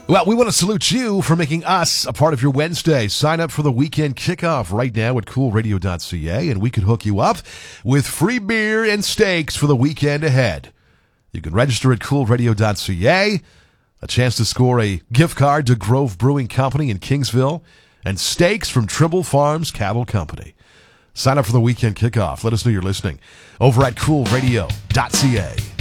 Well, we want to salute you for making us a part of your Wednesday. Sign up for the weekend kickoff right now at coolradio.ca, and we could hook you up with free beer and steaks for the weekend ahead. You can register at coolradio.ca, a chance to score a gift card to Grove Brewing Company in Kingsville, and steaks from Trimble Farms Cattle Company. Sign up for the weekend kickoff. Let us know you're listening over at coolradio.ca.